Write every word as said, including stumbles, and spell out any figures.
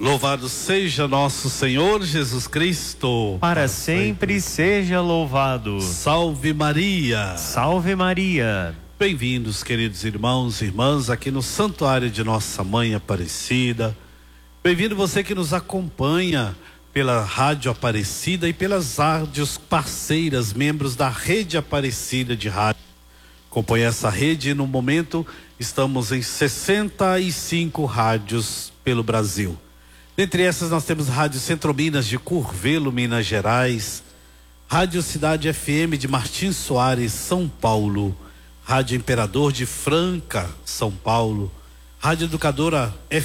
Louvado seja nosso Senhor Jesus Cristo. Para sempre seja louvado. Salve Maria. Salve Maria. Bem-vindos, queridos irmãos e irmãs, aqui no Santuário de Nossa Mãe Aparecida. Bem-vindo você que nos acompanha pela Rádio Aparecida e pelas rádios parceiras, membros da Rede Aparecida de Rádio. Acompanhe essa rede e no momento estamos em sessenta e cinco rádios pelo Brasil. Dentre essas nós temos Rádio Centro Minas de Curvelo, Minas Gerais, Rádio Cidade F M de Martins Soares, São Paulo, Rádio Imperador de Franca, São Paulo, Rádio Educadora F